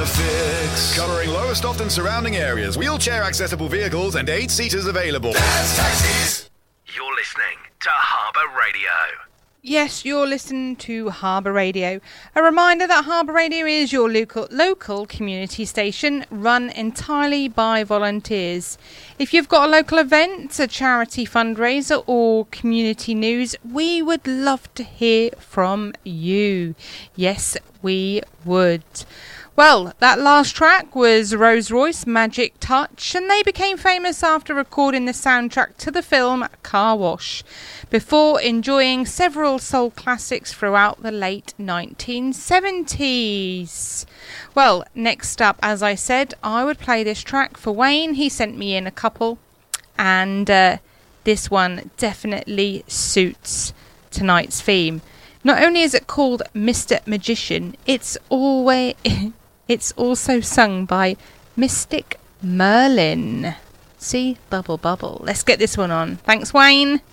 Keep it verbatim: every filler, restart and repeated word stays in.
the fix. Covering Lowestoft and surrounding areas. Wheelchair accessible vehicles and eight seaters available. Dad's Taxis. You're listening to Harbour Radio. Yes, you're listening to Harbour Radio. A reminder that Harbour Radio is your local, local community station run entirely by volunteers. If you've got a local event, a charity fundraiser or community news, we would love to hear from you. Yes, we would. Well, that last track was Rose Royce, Magic Touch, and they became famous after recording the soundtrack to the film Car Wash, before enjoying several soul classics throughout the late nineteen seventies. Well, next up, as I said, I would play this track for Wayne. He sent me in a couple, and uh, this one definitely suits tonight's theme. Not only is it called Mister Magician, it's always... It's also sung by Mystic Merlin. See? Bubble, bubble. Let's get this one on. Thanks, Wayne.